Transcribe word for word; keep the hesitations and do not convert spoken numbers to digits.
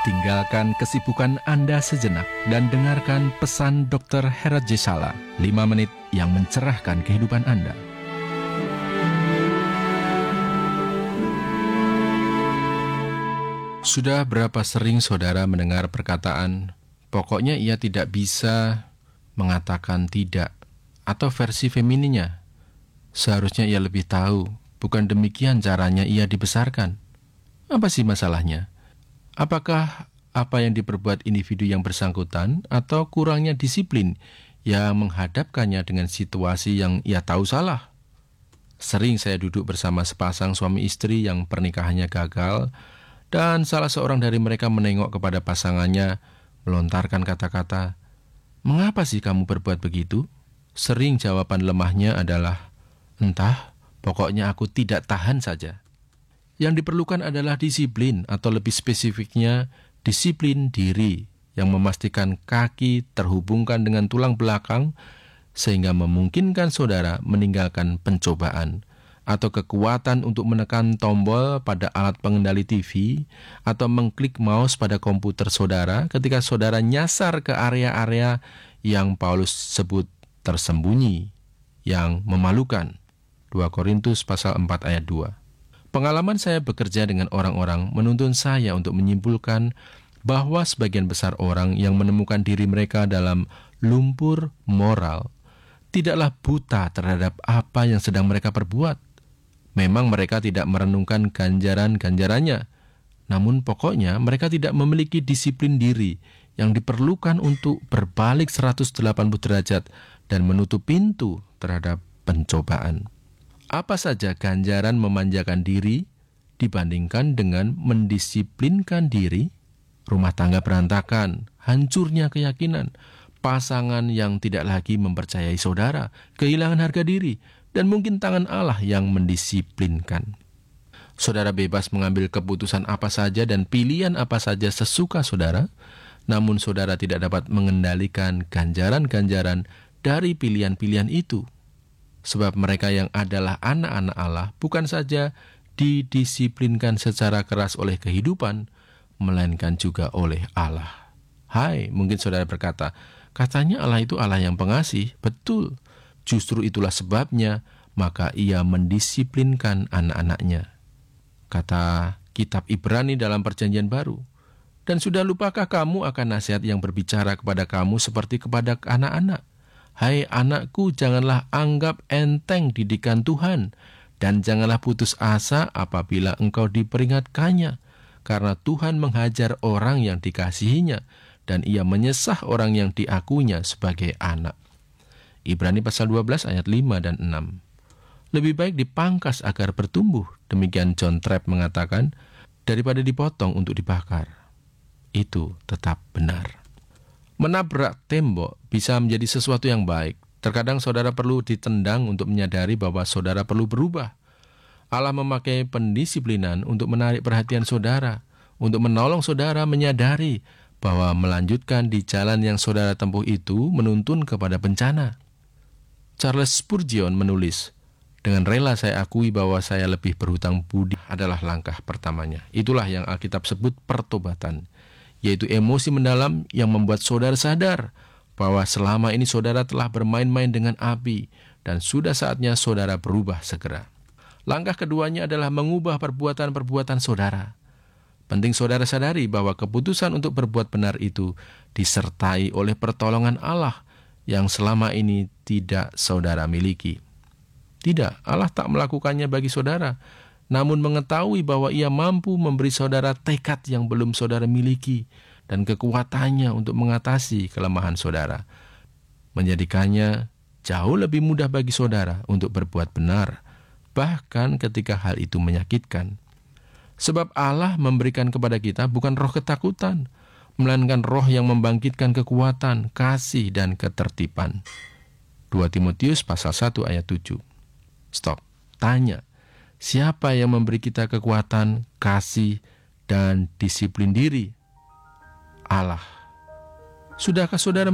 Tinggalkan kesibukan Anda sejenak dan dengarkan pesan dokter Herat Jesala, lima menit yang mencerahkan kehidupan Anda. Sudah berapa sering saudara mendengar perkataan, pokoknya ia tidak bisa mengatakan tidak, atau versi femininya, seharusnya ia lebih tahu, bukan demikian caranya ia dibesarkan. Apa sih masalahnya? Apakah apa yang diperbuat individu yang bersangkutan atau kurangnya disiplin yang menghadapkannya dengan situasi yang ia tahu salah? Sering saya duduk bersama sepasang suami istri yang pernikahannya gagal dan salah seorang dari mereka menengok kepada pasangannya melontarkan kata-kata, "Mengapa sih kamu berbuat begitu?" Sering jawaban lemahnya adalah, "Entah, pokoknya aku tidak tahan saja." Yang diperlukan adalah disiplin, atau lebih spesifiknya, disiplin diri yang memastikan kaki terhubungkan dengan tulang belakang sehingga memungkinkan saudara meninggalkan pencobaan atau kekuatan untuk menekan tombol pada alat pengendali T V atau mengklik mouse pada komputer saudara ketika saudara nyasar ke area-area yang Paulus sebut tersembunyi, yang memalukan. dua Korintus pasal empat ayat dua. Pengalaman saya bekerja dengan orang-orang menuntun saya untuk menyimpulkan bahwa sebagian besar orang yang menemukan diri mereka dalam lumpur moral tidaklah buta terhadap apa yang sedang mereka perbuat. Memang mereka tidak merenungkan ganjaran-ganjarannya, namun pokoknya mereka tidak memiliki disiplin diri yang diperlukan untuk berbalik seratus delapan puluh derajat dan menutup pintu terhadap pencobaan. Apa saja ganjaran memanjakan diri dibandingkan dengan mendisiplinkan diri? Rumah tangga berantakan, hancurnya keyakinan, pasangan yang tidak lagi mempercayai saudara, kehilangan harga diri, dan mungkin tangan Allah yang mendisiplinkan. Saudara bebas mengambil keputusan apa saja dan pilihan apa saja sesuka saudara, namun saudara tidak dapat mengendalikan ganjaran-ganjaran dari pilihan-pilihan itu. Sebab mereka yang adalah anak-anak Allah bukan saja didisiplinkan secara keras oleh kehidupan, melainkan juga oleh Allah. Hai, mungkin saudara berkata, katanya Allah itu Allah yang pengasih. Betul, justru itulah sebabnya maka ia mendisiplinkan anak-anaknya. Kata kitab Ibrani dalam perjanjian baru, dan sudah lupakah kamu akan nasihat yang berbicara kepada kamu seperti kepada anak-anak? Hai anakku, janganlah anggap enteng didikan Tuhan, dan janganlah putus asa apabila engkau diperingatkannya, karena Tuhan menghajar orang yang dikasihinya, dan ia menyesah orang yang diakuinya sebagai anak. Ibrani pasal dua belas ayat lima dan enam. Lebih baik dipangkas agar bertumbuh, demikian John Trapp mengatakan, daripada dipotong untuk dibakar. Itu tetap benar. Menabrak tembok bisa menjadi sesuatu yang baik. Terkadang saudara perlu ditendang untuk menyadari bahwa saudara perlu berubah. Allah memakai pendisiplinan untuk menarik perhatian saudara, untuk menolong saudara menyadari bahwa melanjutkan di jalan yang saudara tempuh itu menuntun kepada bencana. Charles Spurgeon menulis, dengan rela saya akui bahwa saya lebih berhutang budi adalah langkah pertamanya. Itulah yang Alkitab sebut pertobatan, yaitu emosi mendalam yang membuat saudara sadar bahwa selama ini saudara telah bermain-main dengan api dan sudah saatnya saudara berubah segera. Langkah keduanya adalah mengubah perbuatan-perbuatan saudara. Penting saudara sadari bahwa keputusan untuk berbuat benar itu disertai oleh pertolongan Allah yang selama ini tidak saudara miliki. Tidak, Allah tak melakukannya bagi saudara, namun mengetahui bahwa ia mampu memberi saudara tekad yang belum saudara miliki dan kekuatannya untuk mengatasi kelemahan saudara, menjadikannya jauh lebih mudah bagi saudara untuk berbuat benar, bahkan ketika hal itu menyakitkan. Sebab Allah memberikan kepada kita bukan roh ketakutan, melainkan roh yang membangkitkan kekuatan, kasih, dan ketertiban. dua Timotius pasal satu ayat tujuh. Stop, tanya. Siapa yang memberi kita kekuatan, kasih, dan disiplin diri? Allah. Sudahkah saudara